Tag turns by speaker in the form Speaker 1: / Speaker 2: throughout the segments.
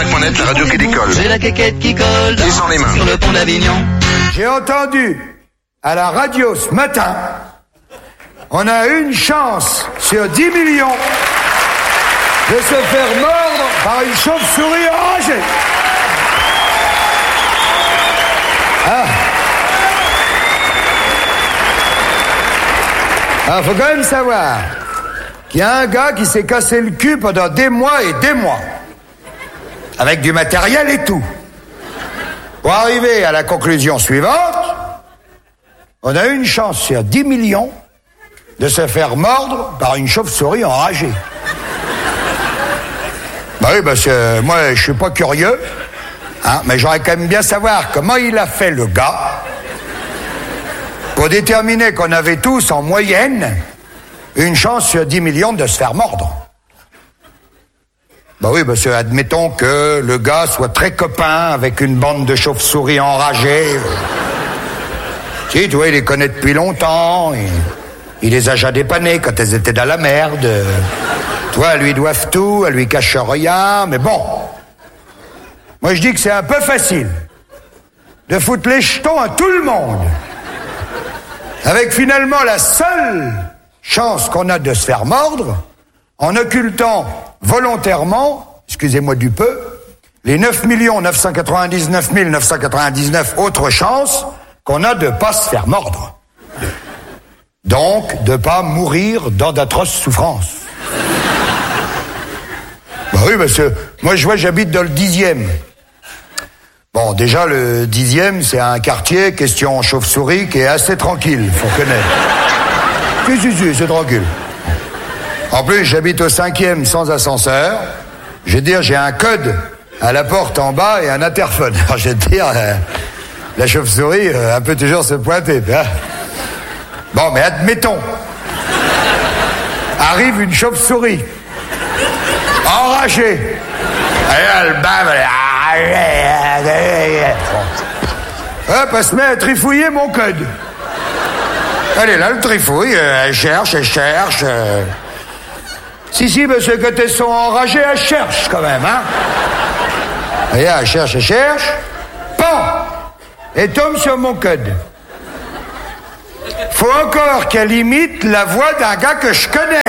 Speaker 1: Radionet, la radio qui décolle.
Speaker 2: J'ai la quéquette qui colle
Speaker 1: Et sans les mains.
Speaker 2: sur le pont d'Avignon.
Speaker 3: J'ai entendu à la radio ce matin, on a une chance sur 10 millions de se faire mordre par une chauve-souris enragée. Alors, faut quand même savoir qu'il y a un gars qui s'est cassé le cul pendant des mois et des mois, avec du matériel et tout, pour arriver à la conclusion suivante. On a une chance sur 10 millions de se faire mordre par une chauve-souris enragée. Bah oui, parce que moi, je suis pas curieux, hein, mais j'aurais quand même bien savoir comment il a fait le gars pour déterminer qu'on avait tous, en moyenne, une chance sur 10 millions de se faire mordre. Bah oui, parce que admettons que le gars soit très copain avec une bande de chauves-souris enragées. Si, tu vois, il les connaît depuis longtemps, il les a déjà dépannées quand elles étaient dans la merde. Tu vois, elles lui doivent tout, elles lui cachent rien, mais bon. Moi, je dis que c'est un peu facile de foutre les jetons à tout le monde, avec finalement la seule chance qu'on a de se faire mordre, en occultant volontairement, excusez-moi du peu, les 9 999 999 autres chances qu'on a de pas se faire mordre. Donc, de pas mourir dans d'atroces souffrances. Bah oui, parce que moi, je vois, j'habite dans le 10e. Bon, déjà, le 10e, c'est un quartier, question chauve-souris, qui est assez tranquille, faut connaître. Si, c'est tranquille. En plus, j'habite au 5e sans ascenseur. Je veux dire, j'ai un code à la porte en bas et un interphone. Alors, je veux dire, la chauve-souris, elle peut toujours se pointer. Hein. Bon, mais admettons. Arrive une chauve-souris. Enragée. Elle bave. Hop, elle se met à trifouiller mon code. Elle est là, le trifouille. Elle cherche. Si, parce que quand elles sont enragées, elles cherchent quand même, hein. Et là, elle cherche. Pan! Et tombe sur mon code. Faut encore qu'elle imite la voix d'un gars que je connais.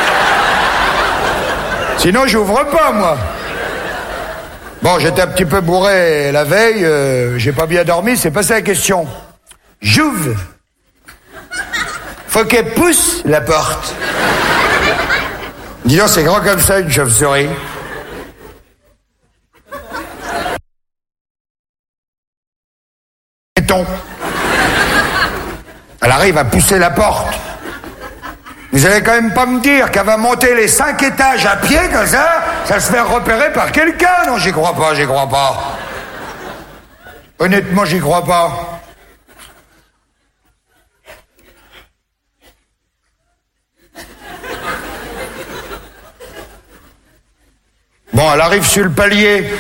Speaker 3: Sinon, j'ouvre pas, moi. Bon, j'étais un petit peu bourré la veille, j'ai pas bien dormi, c'est pas ça la question. J'ouvre. Faut qu'elle pousse la porte. Dis donc, c'est grand comme ça, une chauve-souris. Elle arrive à pousser la porte. Vous allez quand même pas me dire qu'elle va monter les 5 étages à pied comme ça se fait repérer par quelqu'un. Non, j'y crois pas. Honnêtement, j'y crois pas. Bon, elle arrive sur le palier.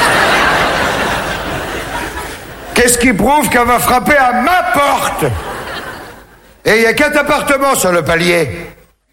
Speaker 3: Qu'est-ce qui prouve qu'elle va frapper à ma porte? Et il y a 4 appartements sur le palier.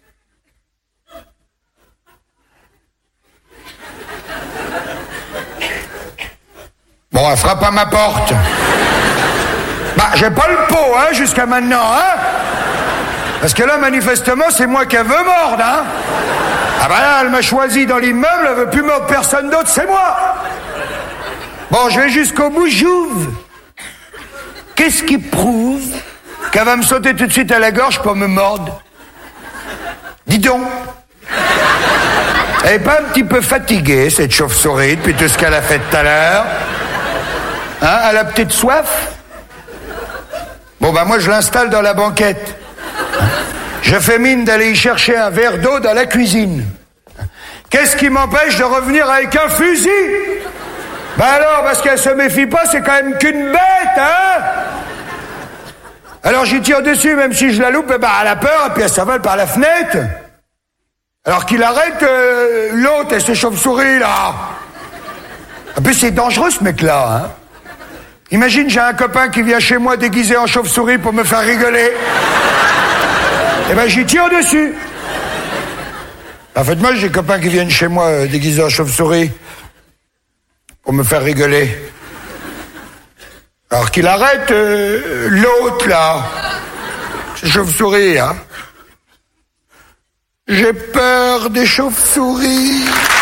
Speaker 3: Bon, elle frappe à ma porte. Bah, j'ai pas le pot, hein, jusqu'à maintenant, hein. Parce que là, manifestement, c'est moi qu'elle veut mordre, hein. Ah bah là, elle m'a choisi dans l'immeuble, elle veut plus mordre personne d'autre, c'est moi. Bon, je vais jusqu'au bout, j'ouvre. Qu'est-ce qui prouve qu'elle va me sauter tout de suite à la gorge pour me mordre? Dis donc. Elle est pas un petit peu fatiguée, cette chauve-souris, depuis tout ce qu'elle a fait tout à l'heure? Hein, elle a peut-être soif? Bon, bah moi, je l'installe dans la banquette. Je fais mine d'aller y chercher un verre d'eau dans la cuisine. Qu'est-ce qui m'empêche de revenir avec un fusil? Ben alors, parce qu'elle se méfie pas, c'est quand même qu'une bête, hein? Alors j'y tire dessus, même si je la loupe, ben elle a peur, et puis elle s'envole par la fenêtre. Alors qu'il arrête l'autre et ses chauves-souris, là. En plus, c'est dangereux, ce mec-là, hein? Imagine, j'ai un copain qui vient chez moi déguisé en chauve-souris pour me faire rigoler. Eh ben, j'y tire dessus. En fait, moi, j'ai des copains qui viennent chez moi déguisés en chauve-souris. pour me faire rigoler. Alors qu'il arrête l'autre, là. C'est chauve-souris, hein. J'ai peur des chauves-souris.